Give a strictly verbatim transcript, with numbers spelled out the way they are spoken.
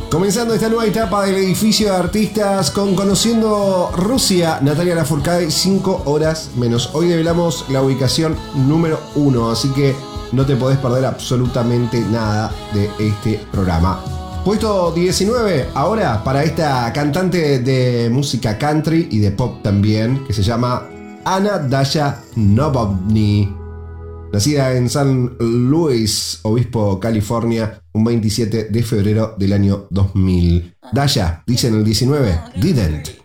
Comenzando esta nueva etapa del edificio de artistas con Conociendo Rusia, Natalia Lafourcade, cinco horas menos. Hoy develamos la ubicación número uno, así que no te podés perder absolutamente nada de este programa. Puesto diecinueve ahora para esta cantante de música country y de pop también, que se llama Anna Daya Novotny. Nacida en San Luis Obispo, California, un veintisiete de febrero del año dos mil. Daya, dice en el diecinueve, didn't.